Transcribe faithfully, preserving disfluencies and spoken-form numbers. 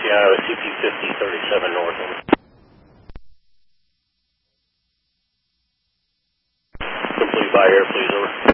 Cherokee, Iowa, C P fifty thirty-seven north. Complete by air, please, over.